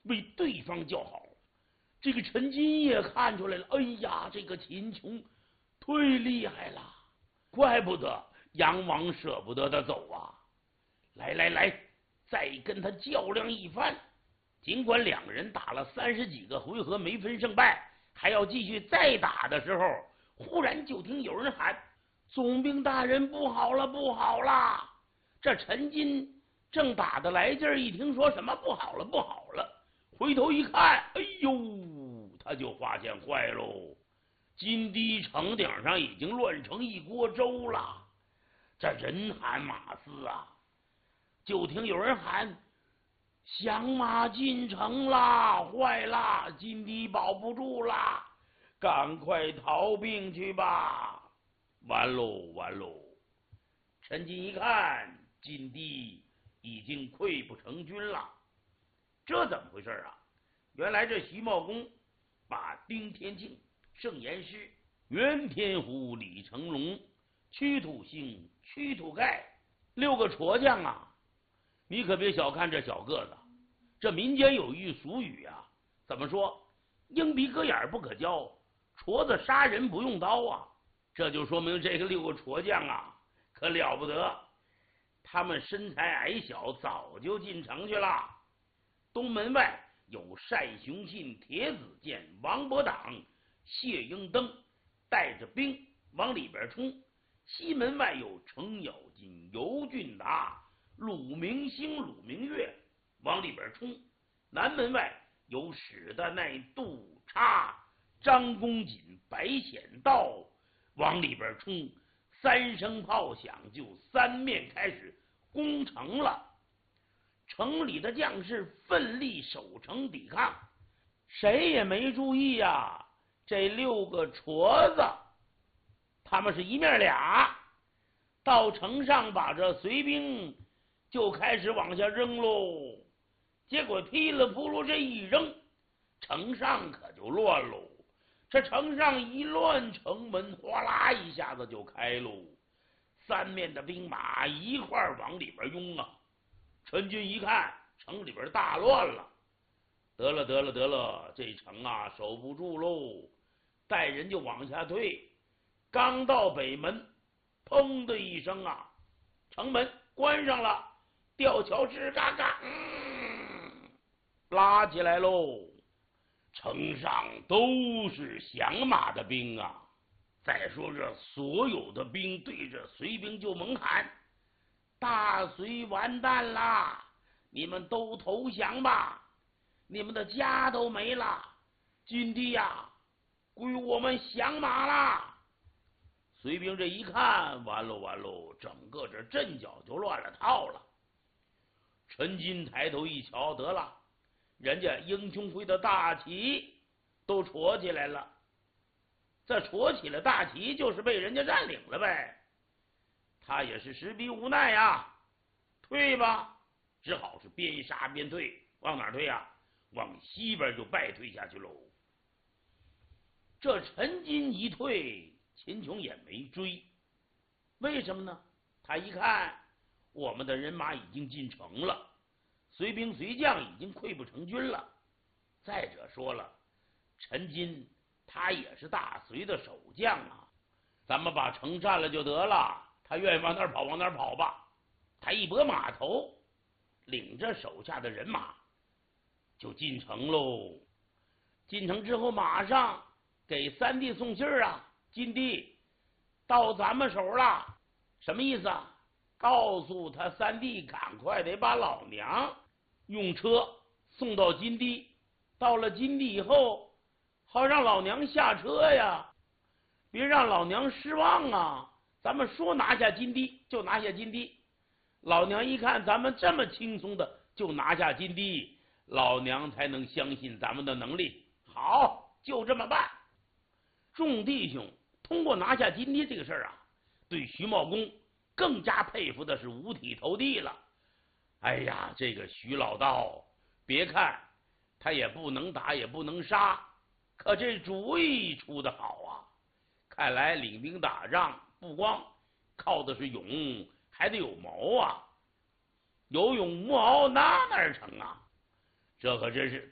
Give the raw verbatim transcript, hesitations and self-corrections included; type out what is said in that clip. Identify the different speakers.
Speaker 1: 为对方叫好。这个陈金也看出来了，哎呀，这个秦琼忒厉害了，怪不得杨王舍不得他走啊！来来来，再跟他较量一番。尽管两人打了三十几个回合没分胜败，还要继续再打的时候，忽然就听有人喊：“总兵大人，不好了，不好了！”这陈金正打得来劲儿，一听说什么不好了，不好了，回头一看，哎呦，他就发现坏喽，金堤城顶上已经乱成一锅粥了，这人喊马嘶啊！就听有人喊：“响马进城啦！坏啦！金堤保不住啦！赶快逃兵去吧！”完喽，完喽！陈金一看，金堤已经溃不成军了，这怎么回事啊？原来这徐茂公把丁天庆、盛言师、袁天虎、李成龙、屈土兴、屈土盖六个矬将啊，你可别小看这小个子。这民间有一俗语啊，怎么说？鹰鼻鸽眼不可交，矬子杀人不用刀啊。这就说明这个六个矬将啊，可了不得。他们身材矮小，早就进城去了。东门外有单雄信、铁子建、王伯党、谢英登带着兵往里边冲。西门外有程咬金、尤俊达、鲁明星、鲁明月往里边冲。南门外有史的那杜叉、张公瑾、白显道往里边冲。三声炮响，就三面开始攻城了。城里的将士奋力守城抵抗，谁也没注意呀、啊，这六个矬子他们是一面俩，到城上把这随兵就开始往下扔喽。结果噼里扑噜这一扔，城上可就乱喽。这城上一乱，城门哗啦一下子就开喽，三面的兵马一块儿往里边拥啊。陈军一看城里边大乱了，得了得了得了，这城啊守不住喽，带人就往下退。刚到北门，砰的一声啊，城门关上了，吊桥吱嘎嘎，嗯，拉起来喽。城上都是响马的兵啊！再说这所有的兵对着隋兵就猛喊：“大隋完蛋啦！你们都投降吧！你们的家都没了，金地呀，归我们响马啦！”隋兵这一看，完喽完喽，整个这阵脚就乱了套了。陈金抬头一瞧，得了，人家英雄会的大旗都戳起来了，这戳起了大旗就是被人家占领了呗。他也是时逼无奈呀，退吧，只好是边杀边退。往哪退呀？往西边就败退下去喽。这陈金一退，秦琼也没追，为什么呢？他一看我们的人马已经进城了，随兵随将已经溃不成军了。再者说了，陈金他也是大隋的守将啊，咱们把城占了就得了，他愿意往哪儿跑往哪儿跑吧。他一拨马头，领着手下的人马就进城喽。进城之后马上给三弟送信儿啊，金弟到咱们手了，什么意思啊？告诉他三弟赶快得把老娘用车送到金地，到了金地以后好让老娘下车呀，别让老娘失望啊。咱们说拿下金地就拿下金地，老娘一看咱们这么轻松的就拿下金地，老娘才能相信咱们的能力。好，就这么办。众弟兄通过拿下金地这个事儿啊，对徐茂公更加佩服的是五体投地了。哎呀，这个徐老道，别看他也不能打也不能杀，可这主意出得好啊！看来领兵打仗不光靠的是勇，还得有谋啊！有勇无谋那哪成啊？这可真是